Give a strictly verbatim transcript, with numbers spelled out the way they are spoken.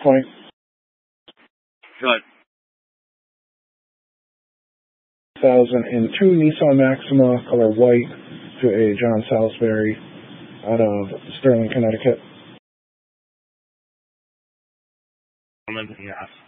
point. Good. two thousand two Nissan Maxima, color white, to a John Salisbury out of Sterling, Connecticut. Yes.